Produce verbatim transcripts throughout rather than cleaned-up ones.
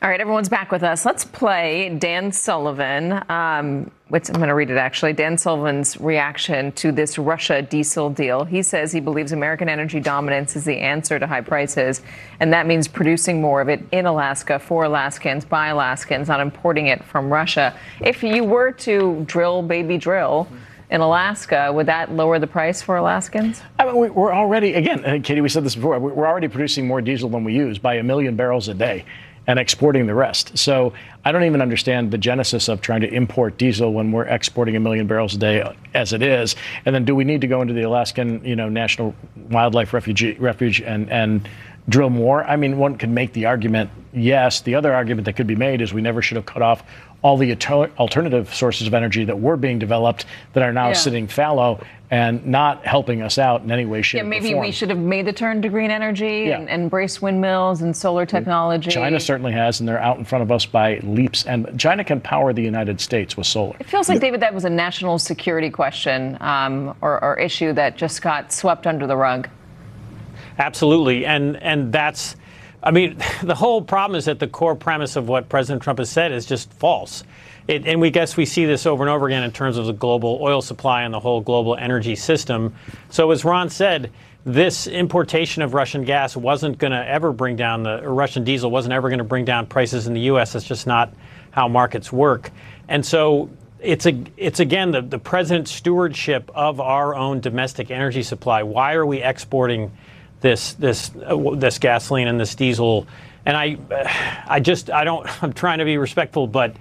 All right, everyone's back with us. Let's play Dan Sullivan. Um, which I'm going to read it, actually. Dan Sullivan's reaction to this Russia diesel deal. He says he believes American energy dominance is the answer to high prices, and that means producing more of it in Alaska for Alaskans, by Alaskans, not importing it from Russia. If you were to drill, baby drill, in Alaska, would that lower the price for Alaskans? I mean, we- we're already, again, Katie, we said this before, we're already producing more diesel than we use by a million barrels a day and exporting the rest. So I don't even understand the genesis of trying to import diesel when we're exporting a million barrels a day as it is. And then do we need to go into the Alaskan, you know, National Wildlife Refuge, refuge and, and drill more? I mean, one could make the argument, yes. The other argument that could be made is we never should have cut off all the alternative sources of energy that were being developed that are now yeah. sitting fallow and not helping us out in any way, shape, yeah, maybe or form. We should have made the turn to green energy yeah. and, and embrace windmills and solar technology. China certainly has, and they're out in front of us by leaps. And China can power the United States with solar. It feels like, David, that was a national security question um, or, or issue that just got swept under the rug. Absolutely. And and that's, I mean, the whole problem is that the core premise of what President Trump has said is just false. It, and we guess we see this over and over again in terms of the global oil supply and the whole global energy system. So as Ron said, this importation of Russian gas wasn't going to ever bring down the, or Russian diesel wasn't ever going to bring down prices in the U S. That's just not how markets work. And so it's a, it's again the, the president's stewardship of our own domestic energy supply. Why are we exporting this this uh, this gasoline and this diesel? And I I just I don't I'm trying to be respectful, but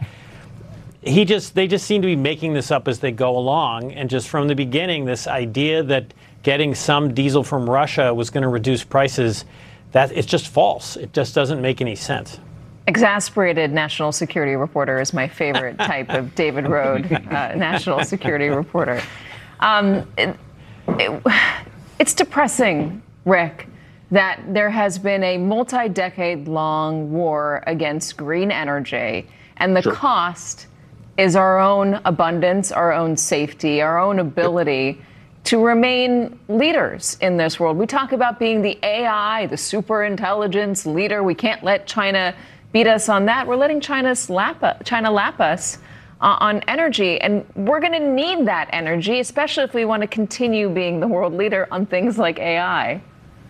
he just they just seem to be making this up as they go along. And just from the beginning, this idea that getting some diesel from Russia was going to reduce prices, that it's just false. It just doesn't make any sense. Exasperated national security reporter is my favorite type of David Rohde, uh, national security reporter. Um, it, it, it's depressing, Rick, that there has been a multi-decade-long war against green energy, and the sure. cost is our own abundance, our own safety, our own ability to remain leaders in this world. We talk about being the A I, the super intelligence leader. We can't let China beat us on that. We're letting China lap, China lap us uh, on energy, and we're going to need that energy, especially if we want to continue being the world leader on things like A I.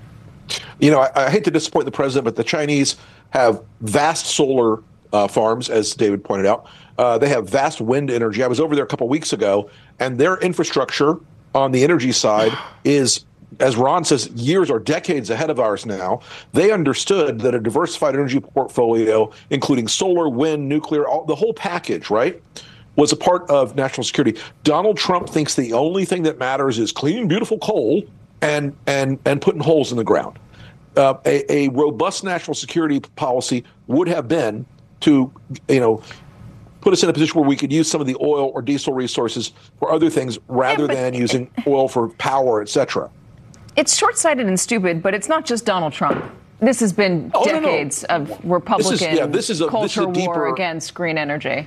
You know, I, I hate to disappoint the president, but the Chinese have vast solar uh, farms, as David pointed out. Uh, they have vast wind energy. I was over there a couple of weeks ago, and their infrastructure on the energy side is, as Ron says, years or decades ahead of ours now. They understood that a diversified energy portfolio, including solar, wind, nuclear, all, the whole package, right, was a part of national security. Donald Trump thinks the only thing that matters is clean, beautiful coal and and and putting holes in the ground. Uh, a, a robust national security policy would have been to, you know, put us in a position where we could use some of the oil or diesel resources for other things rather yeah, than using oil for power, et cetera. It's short-sighted and stupid, but it's not just Donald Trump. This has been oh, decades no, no. of Republican this is, yeah, this is a, culture this is a deeper, war against green energy.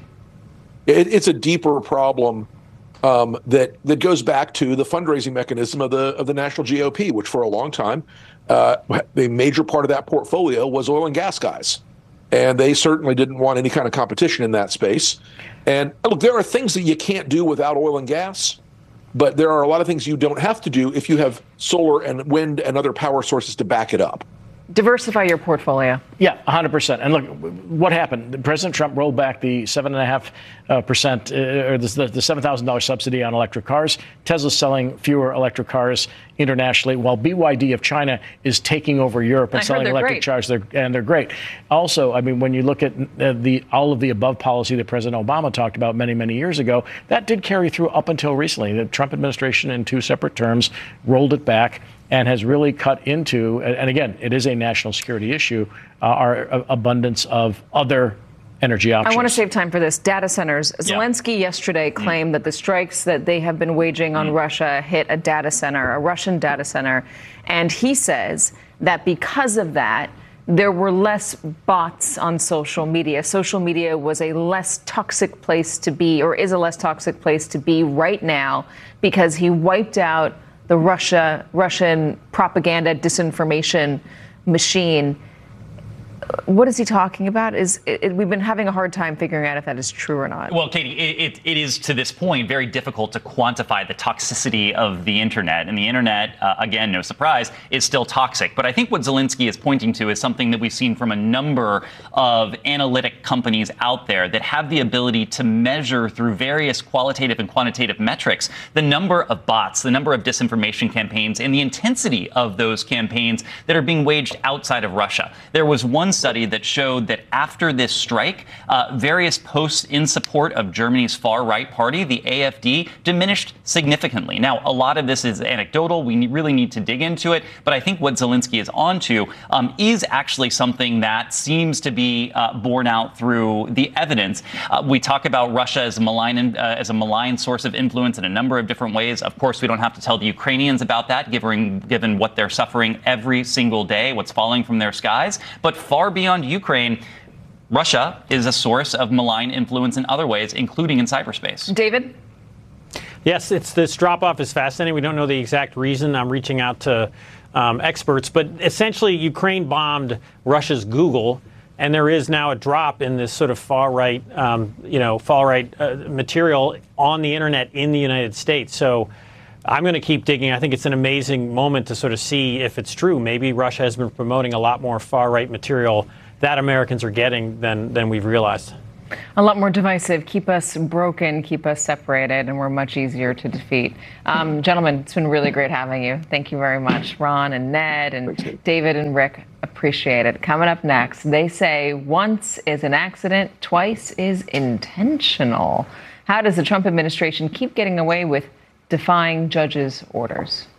It, it's a deeper problem um, that that goes back to the fundraising mechanism of the of the national G O P, which for a long time, uh, a major part of that portfolio was oil and gas guys. And they certainly didn't want any kind of competition in that space. And look, there are things that you can't do without oil and gas, but there are a lot of things you don't have to do if you have solar and wind and other power sources to back it up. Diversify your portfolio. Yeah, one hundred percent. And look, what happened? President Trump rolled back the seven point five uh, percent, uh, or the, the seven thousand dollars subsidy on electric cars. Tesla's selling fewer electric cars internationally, while B Y D of China is taking over Europe and I selling electric great. cars, they're, and they're great. Also, I mean, when you look at uh, the all of the above policy that President Obama talked about many, many years ago, that did carry through up until recently. The Trump administration, in two separate terms, rolled it back and has really cut into, and again, it is a national security issue, uh, our uh, abundance of other energy options. I want to save time for this. Data centers. Yeah. Zelensky yesterday claimed mm. that the strikes that they have been waging on mm. Russia hit a data center, a Russian data center. And he says that because of that, there were less bots on social media. Social media was a less toxic place to be, or is a less toxic place to be right now, because he wiped out the Russia, Russian propaganda disinformation machine. what is he talking about? Is it, it, we've been having a hard time figuring out if that is true or not. Well, Katie, it, it, it is to this point very difficult to quantify the toxicity of the internet. And the internet, uh, again, no surprise, is still toxic. But I think what Zelensky is pointing to is something that we've seen from a number of analytic companies out there that have the ability to measure through various qualitative and quantitative metrics the number of bots, the number of disinformation campaigns, and the intensity of those campaigns that are being waged outside of Russia. There was one study that showed that after this strike, uh, various posts in support of Germany's far-right party, the A F D, diminished significantly. Now, a lot of this is anecdotal. We really need to dig into it. But I think what Zelensky is onto um, is actually something that seems to be uh, borne out through the evidence. Uh, we talk about Russia as a malign, uh, as a malign source of influence in a number of different ways. Of course, we don't have to tell the Ukrainians about that, given, given what they're suffering every single day, what's falling from their skies. But far beyond Ukraine, Russia is a source of malign influence in other ways, including in cyberspace. David? Yes, it's this drop-off is fascinating. We don't know the exact reason. I'm reaching out to um, experts. But essentially, Ukraine bombed Russia's Google, and there is now a drop in this sort of far-right, um, you know, far-right uh, material on the internet in the United States. So I'm going to keep digging. I think it's an amazing moment to sort of see if it's true. Maybe Russia has been promoting a lot more far-right material that Americans are getting than than we've realized. A lot more divisive, keep us broken, keep us separated, and we're much easier to defeat. Um, gentlemen, it's been really great having you. Thank you very much, Ron and Ned and David and Rick. Appreciate it. Coming up next, they say once is an accident, twice is intentional. How does the Trump administration keep getting away with defying judges' orders?